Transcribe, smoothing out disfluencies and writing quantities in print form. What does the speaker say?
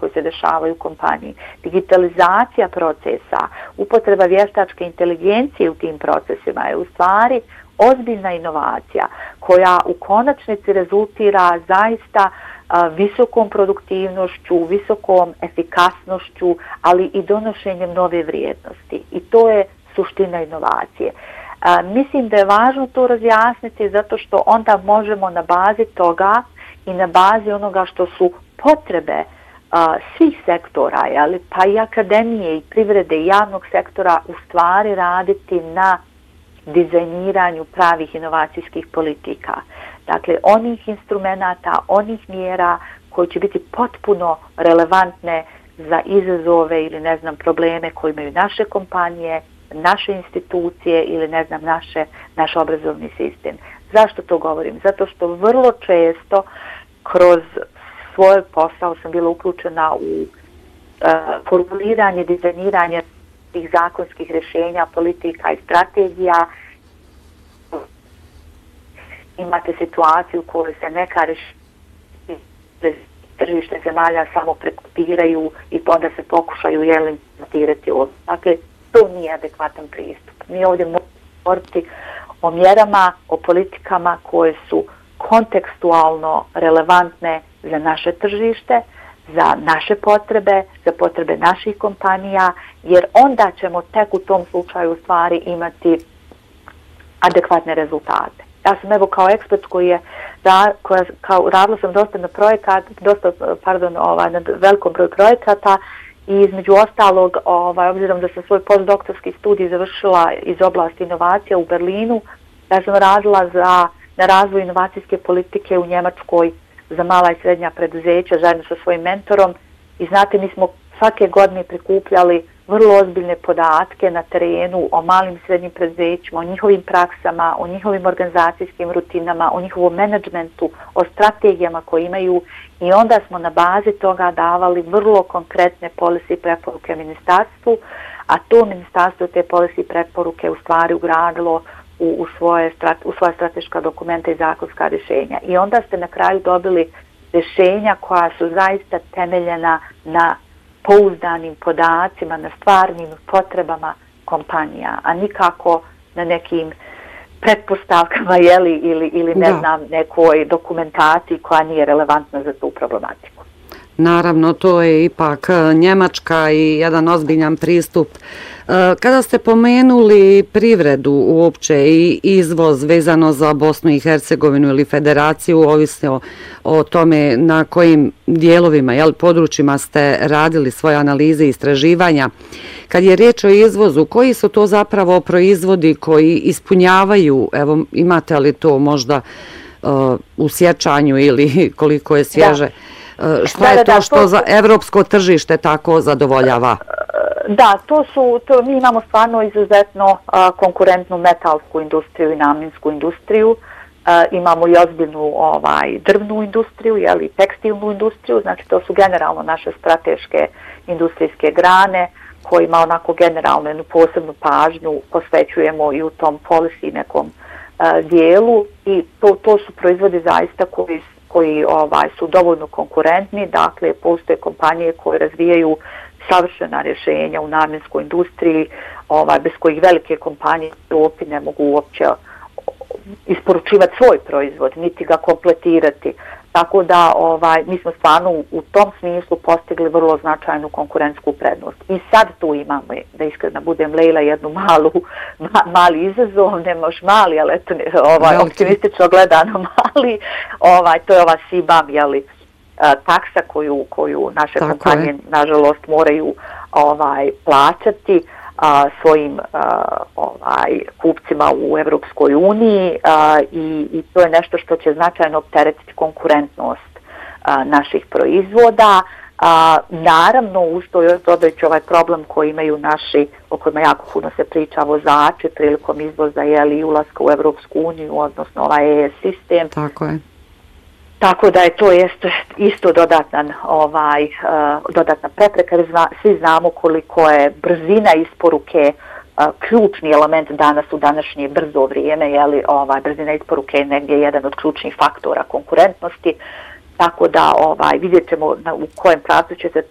koje se dešavaju u kompaniji, digitalizacija procesa, upotreba vještačke inteligencije u tim procesima je u stvari ozbiljna inovacija koja u konačnici rezultira zaista visokom produktivnošću, visokom efikasnošću, ali i donošenjem nove vrijednosti. I to je suština inovacije. Mislim da je važno to razjasniti zato što onda možemo na bazi toga i na bazi onoga što su potrebe svih sektora, pa i akademije i privrede i javnog sektora u stvari raditi na dizajniranju pravih inovacijskih politika. Dakle, onih instrumenata, onih mjera koji će biti potpuno relevantne za izazove ili probleme koje imaju naše kompanije, naše institucije ili naš obrazovni sistem. Zašto to govorim? Zato što vrlo često kroz svoj posao sam bila uključena u formuliranje, dizajniranje tih zakonskih rješenja, politika i strategija. Imate situaciju u kojoj se neka tržište zemalja samo prekopiraju i onda se pokušaju implementirati ovdje. Dakle, to nije adekvatan pristup. Mi ovdje moramo govoriti o mjerama, o politikama koje su kontekstualno relevantne za naše tržište, za naše potrebe, za potrebe naših kompanija, jer onda ćemo tek u tom slučaju u stvari imati adekvatne rezultate. Ja sam kao ekspert radila sam dosta na na velikom broju projekata i između ostalog, obzirom da sam svoj postdoktorski studij završila iz oblasti inovacija u Berlinu, ja sam radila na razvoju inovacijske politike u Njemačkoj za mala i srednja preduzeća zajedno sa svojim mentorom i znate, mi smo svake godine prikupljali vrlo ozbiljne podatke na terenu o malim i srednjim preduzećima, o njihovim praksama, o njihovim organizacijskim rutinama, o njihovom menadžmentu, o strategijama koje imaju i onda smo na bazi toga davali vrlo konkretne policy preporuke ministarstvu, a to ministarstvo te policy preporuke u stvari ugradilo u svoje strateška dokumenta i zakonska rješenja. I onda ste na kraju dobili rješenja koja su zaista temeljena na pouzdanim podacima, na stvarnim potrebama kompanija, a nikako na nekim pretpostavkama ili nekoj dokumentaciji koja nije relevantna za tu problematiku. Naravno, to je ipak Njemačka i jedan ozbiljan pristup. Kada ste pomenuli privredu uopće i izvoz vezano za Bosnu i Hercegovinu ili Federaciju, ovisno o tome na kojim dijelovima, područjima ste radili svoje analize i istraživanja, kad je riječ o izvozu, koji su to zapravo proizvodi koji ispunjavaju, evo imate li to možda u sjećanju ili koliko je svježe, što je to što za evropsko tržište tako zadovoljava? Da, mi imamo stvarno izuzetno konkurentnu metalsku industriju i namjensku industriju. Imamo i ozbiljnu drvnu industriju, tekstilnu industriju, znači to su generalno naše strateške industrijske grane kojima onako generalno jednu posebnu pažnju posvećujemo i u tom policy nekom dijelu i to su proizvodi zaista koji su dovoljno konkurentni, dakle postoje kompanije koje razvijaju savršena rješenja u namjenskoj industriji, bez kojih velike kompanije u Europi ne mogu uopće isporučivati svoj proizvod, niti ga kompletirati. Tako da mi smo stvarno u tom smislu postigli vrlo značajnu konkurentsku prednost. I sad tu imamo, da iskreno budem Lejla, jednu mali izazov, ne moš mali, ali optimistično gledano mali, to je ova CBAM, taksa koju naše kompanije nažalost moraju plaćati svojim kupcima u Evropskoj uniji i to je nešto što će značajno opteretiti konkurentnost naših proizvoda. Naravno, uz to još dodajući ovaj problem koji imaju naši, o kojima jako puno se priča, vozači prilikom izvoza i ulaska u Evropsku uniju, odnosno ovaj ES sistem. Tako je. Tako da je to isto dodatna prepreka, jer svi znamo koliko je brzina isporuke ključni element danas u današnje brzo vrijeme, brzina isporuke je negdje jedan od ključnih faktora konkurentnosti, tako da vidjet ćemo u kojem pravcu će se